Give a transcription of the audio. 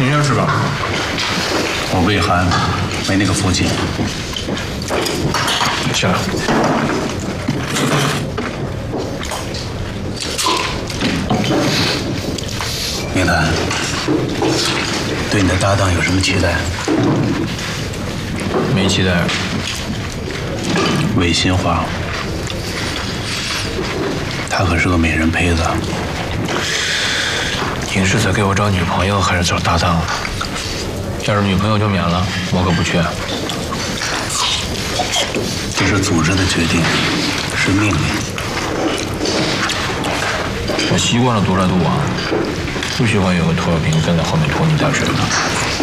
明天是吧？ 我魏涵没那个福气。 行了。 明谈，对你的搭档有什么期待？ 没期待。 魏新华，她可是个美人胚子。 您是在给我找女朋友还是找搭档？要是女朋友就免了，我可不缺。 这是组织的决定，是命令。 我习惯了独来独往，不喜欢有个拖油瓶跟在后面拖泥带水的。